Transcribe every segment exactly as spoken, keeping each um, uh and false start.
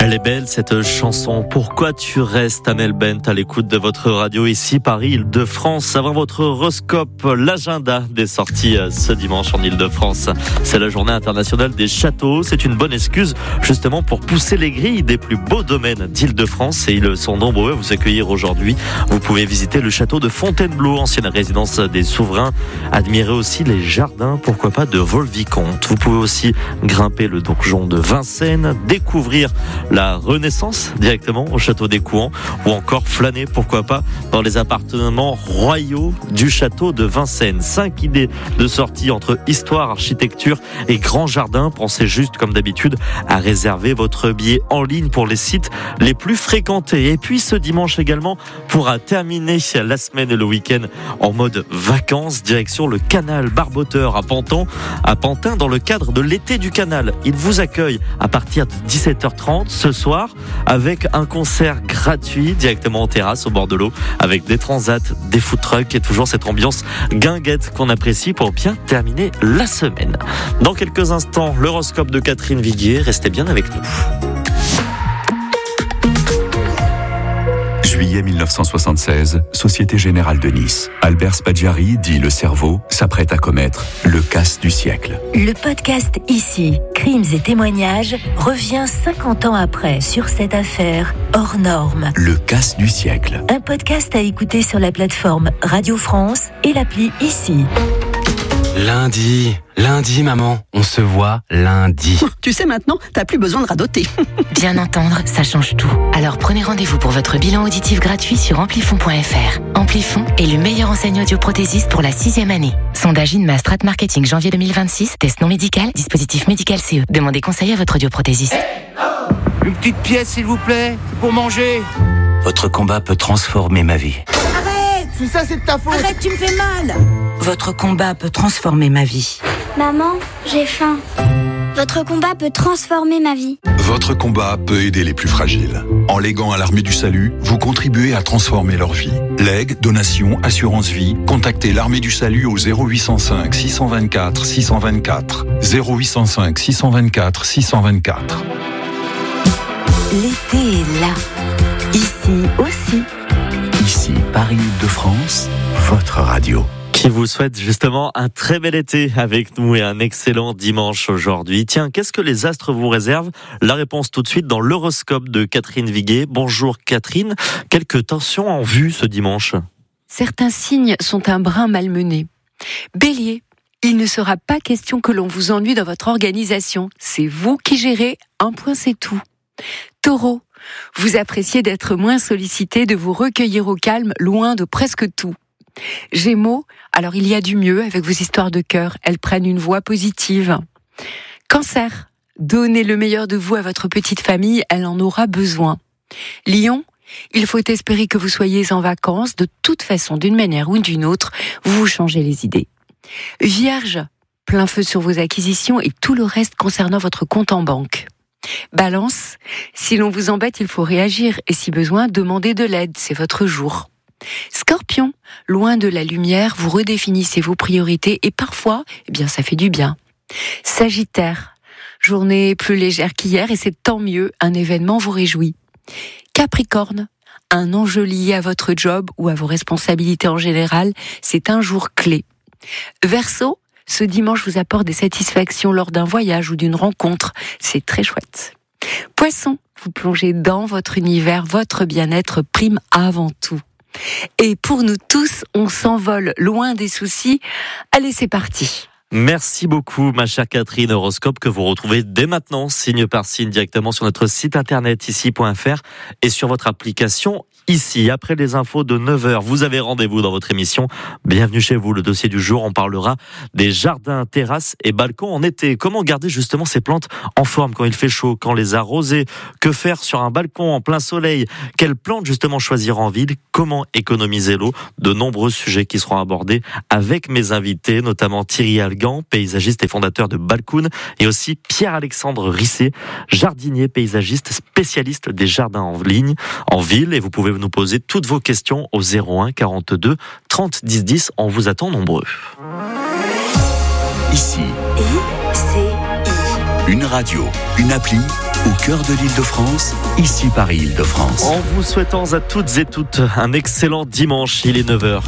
Elle est belle cette chanson. Pourquoi tu restes, Amel Bent, à l'écoute de votre radio ici, Paris, Île-de-France. Avant votre horoscope, l'agenda des sorties ce dimanche en Île-de-France. C'est la journée internationale des châteaux. C'est une bonne excuse justement pour pousser les grilles des plus beaux domaines d'Île-de-France. Et ils sont nombreux à vous accueillir aujourd'hui. Vous pouvez visiter le château de Fontainebleau, ancienne résidence des souverains. Admirer aussi les jardins, pourquoi pas, de Vaux-le-Vicomte. Vous pouvez aussi grimper le donjon de Vincennes, découvrir la Renaissance directement au château des Couans, ou encore flâner, pourquoi pas, dans les appartements royaux du château de Vincennes. Cinq idées de sortie entre histoire, architecture et grand jardin. Pensez juste, comme d'habitude, à réserver votre billet en ligne pour les sites les plus fréquentés. Et puis ce dimanche également, pour terminer la semaine et le week-end en mode vacances, direction le canal Barboteur à Pantin, à Pantin dans le cadre de l'été du canal. Il vous accueille à partir de dix-sept heures trente ce soir avec un concert gratuit directement en terrasse au bord de l'eau avec des transats, des food trucks et toujours cette ambiance guinguette qu'on apprécie pour bien terminer la semaine. Dans quelques instants, l'horoscope de Catherine Viguier. Restez bien avec nous. Juillet mille neuf cent soixante-seize, Société Générale de Nice. Albert Spaggiari, dit le cerveau, s'apprête à commettre le casse du siècle. Le podcast Ici, crimes et témoignages, revient cinquante ans après sur cette affaire hors norme. Le casse du siècle. Un podcast à écouter sur la plateforme Radio France et l'appli Ici. Lundi, lundi maman, on se voit lundi. Tu sais maintenant, t'as plus besoin de radoter. Bien entendre, ça change tout. Alors prenez rendez-vous pour votre bilan auditif gratuit sur amplifon point f r. Amplifon est le meilleur enseignant audioprothésiste pour la sixième année. Sondage INMA Strat Marketing janvier deux mille vingt-six, test non médical, dispositif médical C E. Demandez conseil à votre audioprothésiste. Une petite pièce s'il vous plaît, pour manger. Votre combat peut transformer ma vie. Tout ça c'est de ta faute. Arrête, tu me fais mal. Votre combat peut transformer ma vie. Maman, j'ai faim. Votre combat peut transformer ma vie. Votre combat peut aider les plus fragiles. En léguant à l'Armée du Salut, vous contribuez à transformer leur vie. Legs, donations, assurance vie, contactez l'Armée du Salut au zéro huit cent cinq six cent vingt-quatre six cent vingt-quatre. zéro huit cent cinq six cent vingt-quatre six cent vingt-quatre. L'été est là. Ici aussi. Ici, Paris, Île-de-France, votre radio. Qui vous souhaite justement un très bel été avec nous et un excellent dimanche aujourd'hui. Tiens, qu'est-ce que les astres vous réservent? La réponse tout de suite dans l'horoscope de Catherine Viguier. Bonjour Catherine, quelques tensions en vue ce dimanche. Certains signes sont un brin malmenés. Bélier, il ne sera pas question que l'on vous ennuie dans votre organisation. C'est vous qui gérez, un point c'est tout. Taureau, vous appréciez d'être moins sollicité, de vous recueillir au calme, loin de presque tout. Gémeaux, alors il y a du mieux avec vos histoires de cœur, elles prennent une voix positive. Cancer, donnez le meilleur de vous à votre petite famille, elle en aura besoin. Lion, il faut espérer que vous soyez en vacances, de toute façon, d'une manière ou d'une autre, vous vous changez les idées. Vierge, plein feu sur vos acquisitions et tout le reste concernant votre compte en banque. Balance, si l'on vous embête, il faut réagir et si besoin, demandez de l'aide, c'est votre jour. Scorpion, loin de la lumière, vous redéfinissez vos priorités et parfois, eh bien, ça fait du bien. Sagittaire, journée plus légère qu'hier et c'est tant mieux, un événement vous réjouit. Capricorne, un enjeu lié à votre job ou à vos responsabilités en général, c'est un jour clé. Verseau, ce dimanche vous apporte des satisfactions lors d'un voyage ou d'une rencontre. C'est très chouette. Poisson, vous plongez dans votre univers, votre bien-être prime avant tout. Et pour nous tous, on s'envole loin des soucis. Allez, c'est parti. Merci beaucoup, ma chère Catherine. Horoscope que vous retrouvez dès maintenant, signe par signe, directement sur notre site internet ici point f r et sur votre application Ici. Après les infos de neuf heures, vous avez rendez-vous dans votre émission. Bienvenue chez vous. Le dossier du jour, on parlera des jardins, terrasses et balcons en été. Comment garder justement ces plantes en forme quand il fait chaud, quand les arroser? Que faire sur un balcon en plein soleil? Quelles plantes justement choisir en ville? Comment économiser l'eau? De nombreux sujets qui seront abordés avec mes invités, notamment Thierry Algan, paysagiste et fondateur de Balcoun, et aussi Pierre-Alexandre Risset, jardinier paysagiste spécialiste des jardins en ligne, en ville. Et vous pouvez nous poser toutes vos questions au zéro un quarante-deux trente dix dix. On vous attend nombreux. Ici, I C I. une radio, une appli Au cœur de l'Île-de-France, ici Paris-Île-de-France. En vous souhaitant à toutes et toutes un excellent dimanche, il est neuf heures.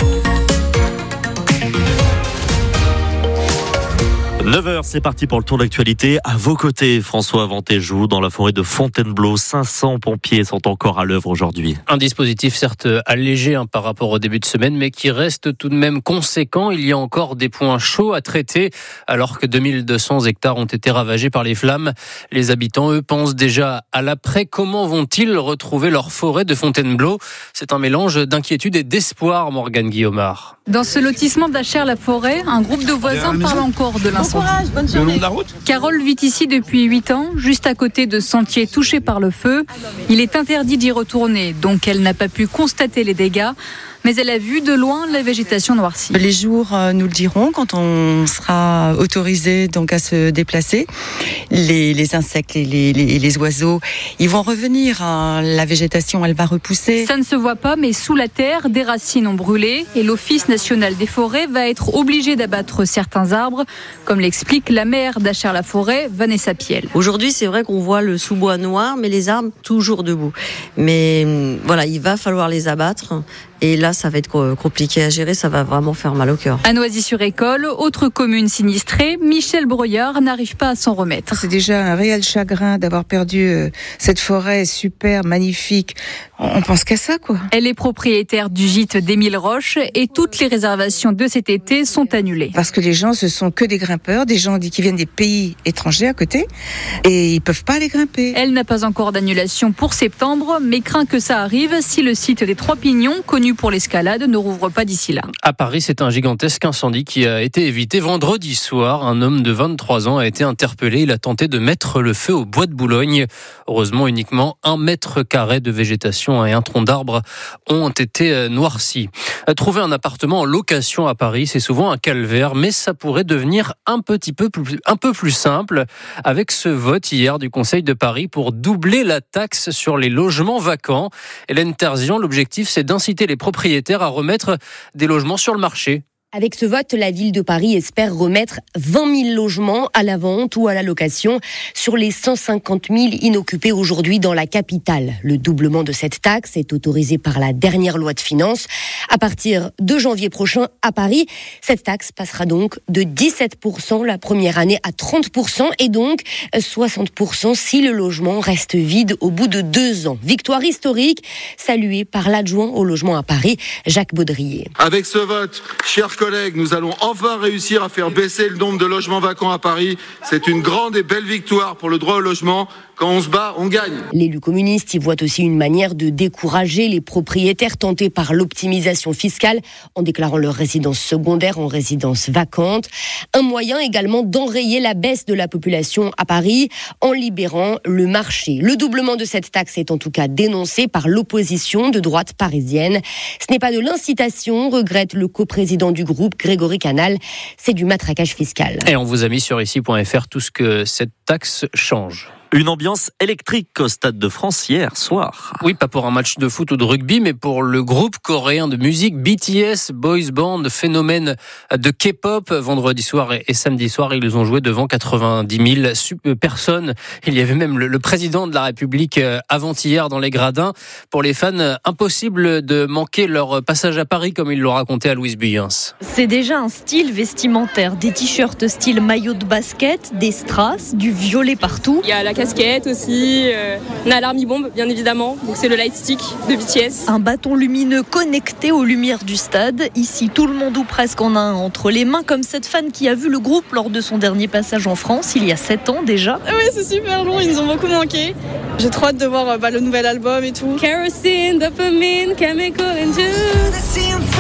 neuf heures, c'est parti pour le tour d'actualité. À vos côtés, François Ventéjou, dans la forêt de Fontainebleau. cinq cents pompiers sont encore à l'œuvre aujourd'hui. Un dispositif certes allégé hein, par rapport au début de semaine, mais qui reste tout de même conséquent. Il y a encore des points chauds à traiter, alors que deux mille deux cents hectares ont été ravagés par les flammes. Les habitants, eux, pensent déjà à l'après. Comment vont-ils retrouver leur forêt de Fontainebleau ? C'est un mélange d'inquiétude et d'espoir, Morgane Guillaumard. Dans ce lotissement d'Achères-la-Forêt, un groupe de voisins parle encore de l'incendie. Le long de la route. Carole vit ici depuis huit ans, juste à côté de sentiers touchés par le feu. Il est interdit d'y retourner, donc elle n'a pas pu constater les dégâts. Mais elle a vu de loin la végétation noircie. Les jours nous le diront quand on sera autorisé donc à se déplacer. Les, les insectes, les, les, les oiseaux, ils vont revenir. Hein. La végétation, elle va repousser. Ça ne se voit pas, mais sous la terre, des racines ont brûlé et l'Office national des forêts va être obligé d'abattre certains arbres, comme l'explique la maire d'Achères-la-Forêt, Vanessa Piel. Aujourd'hui, c'est vrai qu'on voit le sous-bois noir, mais les arbres toujours debout. Mais voilà, il va falloir les abattre. Et là, ça va être compliqué à gérer, ça va vraiment faire mal au cœur. À Noisy-sur-École, autre commune sinistrée, Michel Broyard n'arrive pas à s'en remettre. C'est déjà un réel chagrin d'avoir perdu cette forêt super magnifique. On pense qu'à ça, quoi. Elle est propriétaire du gîte d'Émile Roche et toutes les réservations de cet été sont annulées. Parce que les gens, ce sont que des grimpeurs, des gens qui viennent des pays étrangers à côté et ils peuvent pas aller grimper. Elle n'a pas encore d'annulation pour septembre, mais craint que ça arrive si le site des Trois Pignons, connu pour l'escalade, ne rouvre pas d'ici là. À Paris, c'est un gigantesque incendie qui a été évité vendredi soir. Un homme de vingt-trois ans a été interpellé. Il a tenté de mettre le feu au bois de Boulogne. Heureusement, uniquement un mètre carré de végétation et un tronc d'arbre ont été noircis. Trouver un appartement en location à Paris, c'est souvent un calvaire, mais ça pourrait devenir un petit peu plus, un peu plus simple avec ce vote hier du Conseil de Paris pour doubler la taxe sur les logements vacants. Hélène Terzian, l'objectif, c'est d'inciter les propriétaires à remettre des logements sur le marché. Avec ce vote, la ville de Paris espère remettre vingt mille logements à la vente ou à la location sur les cent cinquante mille inoccupés aujourd'hui dans la capitale. Le doublement de cette taxe est autorisé par la dernière loi de finances. À partir de janvier prochain, à Paris, cette taxe passera donc de dix-sept pour cent la première année à trente pour cent et donc soixante pour cent si le logement reste vide au bout de deux ans. Victoire historique saluée par l'adjoint au logement à Paris, Jacques Baudrier. Avec ce vote, chers collègues, collègues, nous allons enfin réussir à faire baisser le nombre de logements vacants à Paris. C'est une grande et belle victoire pour le droit au logement. Quand on se bat, on gagne. L'élu communiste y voit aussi une manière de décourager les propriétaires tentés par l'optimisation fiscale en déclarant leur résidence secondaire en résidence vacante. Un moyen également d'enrayer la baisse de la population à Paris en libérant le marché. Le doublement de cette taxe est en tout cas dénoncé par l'opposition de droite parisienne. Ce n'est pas de l'incitation, regrette le coprésident du groupe, Grégory Canal. C'est du matraquage fiscal. Et on vous a mis sur ici point f r tout ce que cette taxe change. Une ambiance électrique au Stade de France hier soir. Oui, pas pour un match de foot ou de rugby, mais pour le groupe coréen de musique B T S, Boys Band, phénomène de K-pop. Vendredi soir et samedi soir, ils ont joué devant quatre-vingt-dix mille personnes. Il y avait même le président de la République avant-hier dans les gradins. Pour les fans, impossible de manquer leur passage à Paris, comme ils l'ont raconté à Louise Buyens. C'est déjà un style vestimentaire. Des t-shirts style maillot de basket, des strass, du violet partout. Il y a la casquette aussi, euh, on a l'armibombe bien évidemment, donc c'est le light stick de B T S. Un bâton lumineux connecté aux lumières du stade. Ici, tout le monde ou presque en a un entre les mains, comme cette fan qui a vu le groupe lors de son dernier passage en France, il y a sept ans déjà. Oui, c'est super long, ils nous ont beaucoup manqué. J'ai trop hâte de voir bah, le nouvel album et tout. Kerosene, dopamine, chemical induced.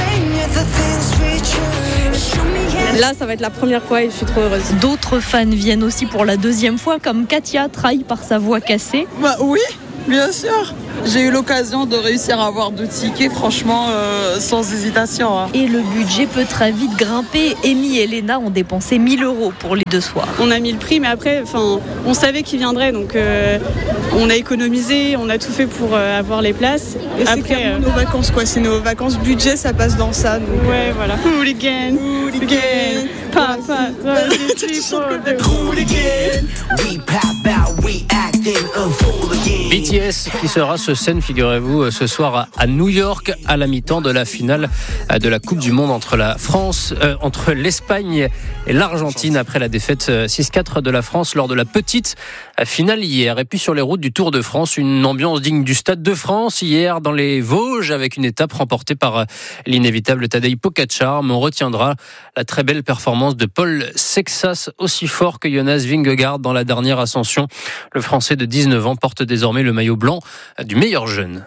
Là, ça va être la première fois et je suis trop heureuse. D'autres fans viennent aussi pour la deuxième fois, comme Katia, trahie par sa voix cassée. Bah oui, bien sûr. J'ai eu l'occasion de réussir à avoir deux tickets, franchement, euh, sans hésitation. Hein. Et le budget peut très vite grimper. Amy et Léna ont dépensé mille euros pour les deux soirs. On a mis le prix, mais après, on savait qu'ils viendraient, donc euh, on a économisé, on a tout fait pour euh, avoir les places. Et après, c'est euh... nos vacances, quoi. C'est nos vacances budget, ça passe dans ça. Donc, ouais, euh... voilà. Hooligan, hooligan, papa, hooligan, we pop out, we act. B T S qui sera sur scène, figurez-vous, ce soir à New York à la mi-temps de la finale de la Coupe du Monde entre la France, euh, entre l'Espagne et l'Argentine après la défaite six quatre de la France lors de la petite finale hier. Et puis sur les routes du Tour de France, une ambiance digne du Stade de France hier dans les Vosges avec une étape remportée par l'inévitable Tadej Pogačar. Mais on retiendra la très belle performance de Paul Sexas, aussi fort que Jonas Vingegaard dans la dernière ascension. Le Français de dix-neuf ans porte désormais le maillot blanc du meilleur jeune.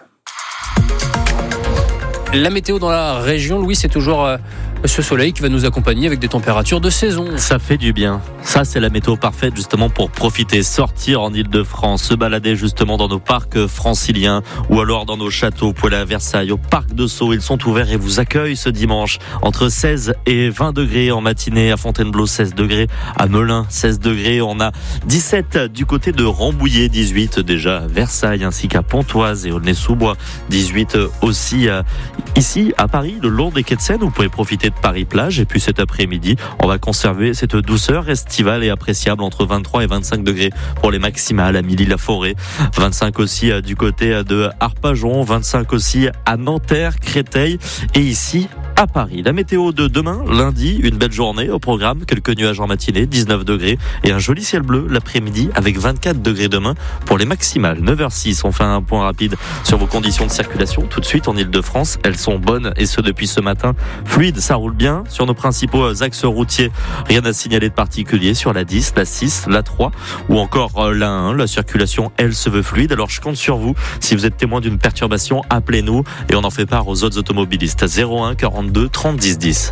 La météo dans la région, Louis, c'est toujours euh, ce soleil qui va nous accompagner avec des températures de saison. Ça fait du bien. Ça, c'est la météo parfaite justement pour profiter, sortir en Ile-de-France, se balader justement dans nos parcs franciliens ou alors dans nos châteaux. Vous pouvez aller à Versailles, au parc de Sceaux. Ils sont ouverts et vous accueillent ce dimanche entre seize et vingt degrés en matinée. À Fontainebleau, seize degrés. À Melun, seize degrés. On a dix-sept du côté de Rambouillet, dix-huit déjà à Versailles ainsi qu'à Pontoise et Aulnay-sous-Bois. dix-huit aussi à ici à Paris, le long des quais de Seine. Vous pouvez profiter de Paris-Plage. Et puis cet après-midi, on va conserver cette douceur estivale et appréciable entre vingt-trois et vingt-cinq degrés pour les maximales à Milly-la-Forêt. vingt-cinq aussi du côté de Arpajon, vingt-cinq aussi à Nanterre, Créteil et ici à Paris. La météo de demain, lundi, une belle journée au programme, quelques nuages en matinée, dix-neuf degrés et un joli ciel bleu l'après-midi avec vingt-quatre degrés demain pour les maximales. neuf heures six, on fait un point rapide sur vos conditions de circulation. Tout de suite en Ile-de-France, elles sont bonnes et ce depuis ce matin. Fluide, ça roule bien sur nos principaux axes routiers. Rien à signaler de particulier sur la dix, la six, la trois ou encore la un. La circulation, elle, se veut fluide. Alors je compte sur vous. Si vous êtes témoin d'une perturbation, appelez-nous et on en fait part aux autres automobilistes. zéro un quarante-deux trente dix dix.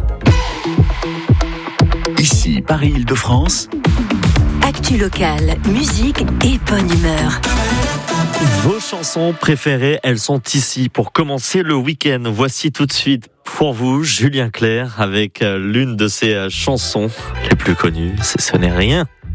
Ici, Paris-Île-de-France. Actu locale, musique et bonne humeur. Vos chansons préférées, elles sont ici pour commencer le week-end. Voici tout de suite pour vous Julien Clerc avec l'une de ses chansons les plus connues, c'est Ce n'est rien.